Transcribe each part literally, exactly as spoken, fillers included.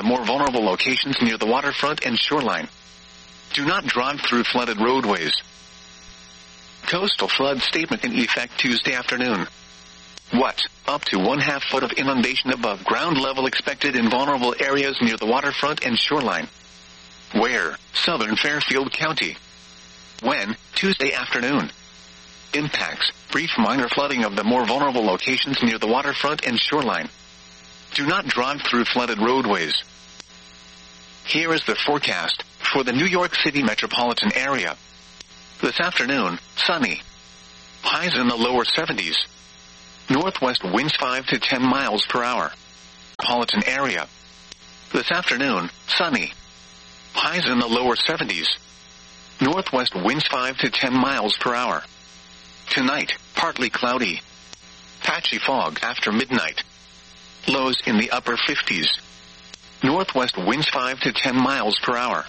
the more vulnerable locations near the waterfront and shoreline. Do not drive through flooded roadways. Coastal flood statement in effect Tuesday afternoon. What? Up to one half foot of inundation above ground level expected in vulnerable areas near the waterfront and shoreline. Where? Southern Fairfield County. When? Tuesday afternoon. Impacts: brief minor flooding of the more vulnerable locations near the waterfront and shoreline. Do not drive through flooded roadways. Here is the forecast for the New York City metropolitan area. This afternoon, sunny. Highs in the lower seventies. Northwest winds five to ten miles per hour. Metropolitan area. This afternoon, sunny. Highs in the lower seventies. Northwest winds five to ten miles per hour. Tonight, partly cloudy. Patchy fog after midnight. Lows in the upper fifties. Northwest winds five to ten miles per hour.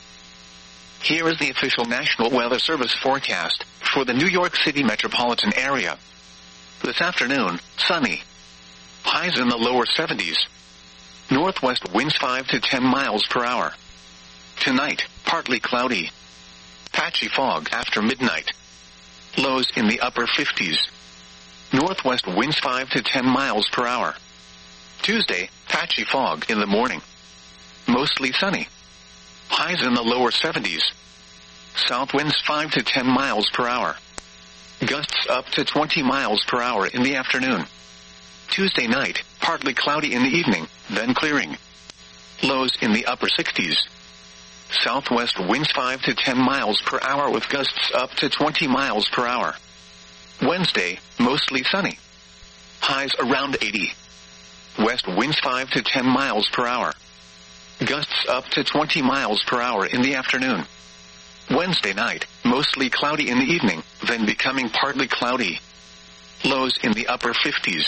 Here is the official National Weather Service forecast for the New York City metropolitan area. This afternoon, sunny. Highs in the lower seventies. Northwest winds five to ten miles per hour. Tonight, partly cloudy. Patchy fog after midnight. Lows in the upper fifties. Northwest winds five to ten miles per hour. Tuesday, patchy fog in the morning. Mostly sunny. Highs in the lower seventies. South winds five to ten miles per hour. Gusts up to twenty miles per hour in the afternoon. Tuesday night, partly cloudy in the evening, then clearing. Lows in the upper sixties. Southwest winds five to ten miles per hour with gusts up to twenty miles per hour. Wednesday, mostly sunny. Highs around eighty. West winds five to ten miles per hour. Gusts up to twenty miles per hour in the afternoon. Wednesday night, mostly cloudy in the evening, then becoming partly cloudy. Lows in the upper fifties.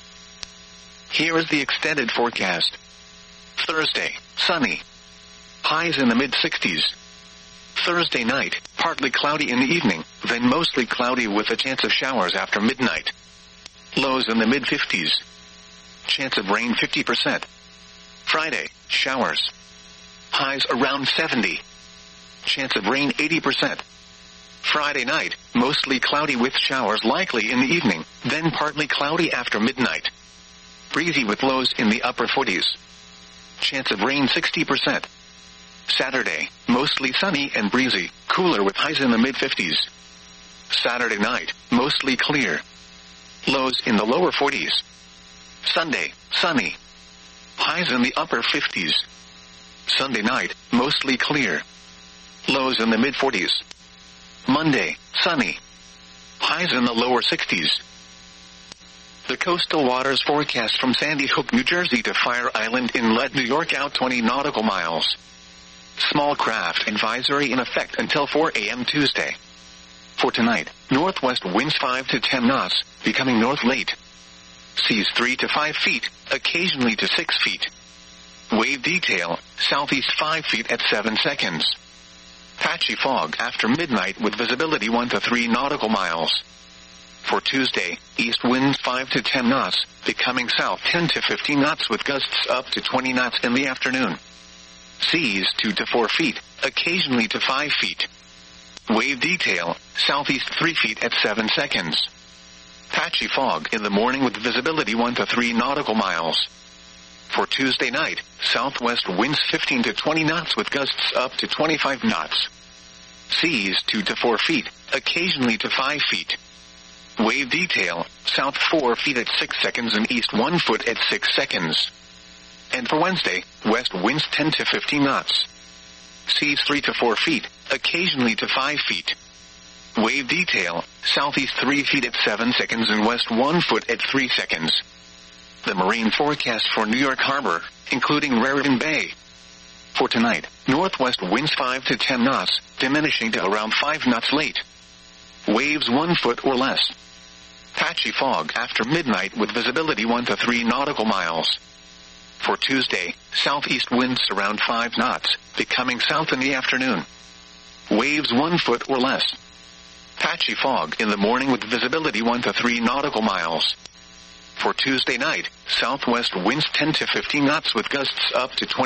Here is the extended forecast. Thursday, sunny. Highs in the mid-sixties. Thursday night, partly cloudy in the evening, then mostly cloudy with a chance of showers after midnight. Lows in the mid-fifties. Chance of rain fifty percent. Friday, showers. Highs around seventy. Chance of rain eighty percent. Friday night, mostly cloudy with showers likely in the evening, then partly cloudy after midnight. Breezy with lows in the upper forties. Chance of rain sixty percent. Saturday, mostly sunny and breezy, cooler with highs in the mid-fifties. Saturday night, mostly clear. Lows in the lower forties. Sunday, sunny. Highs in the upper fifties. Sunday night, mostly clear. Lows in the mid-forties. Monday, sunny. Highs in the lower sixties. The coastal waters forecast from Sandy Hook, New Jersey to Fire Island Inlet, New York out twenty nautical miles. Small craft advisory in effect until four a m Tuesday. For tonight, northwest winds five to ten knots, becoming north late. Seas three to five feet, occasionally to six feet. Wave detail, southeast five feet at seven seconds. Patchy fog after midnight with visibility one to three nautical miles. For Tuesday, east winds five to ten knots, becoming south ten to fifteen knots with gusts up to twenty knots in the afternoon. Seas two to four feet, occasionally to five feet. Wave detail, southeast three feet at seven seconds. Patchy fog in the morning with visibility one to three nautical miles. For Tuesday night, southwest winds fifteen to twenty knots with gusts up to twenty-five knots. Seas two to four feet, occasionally to five feet. Wave detail, south four feet at six seconds and east one foot at six seconds. And for Wednesday, west winds ten to fifteen knots. Seas three to four feet, occasionally to five feet. Wave detail, southeast three feet at seven seconds and west one foot at three seconds. The marine forecast for New York Harbor, including Raritan Bay. For tonight, northwest winds five to ten knots, diminishing to around five knots late. Waves one foot or less. Patchy fog after midnight with visibility one to three nautical miles. For Tuesday, southeast winds around five knots, becoming south in the afternoon. Waves one foot or less. Patchy fog in the morning with visibility one to three nautical miles. For Tuesday night, southwest winds ten to fifteen knots with gusts up to twenty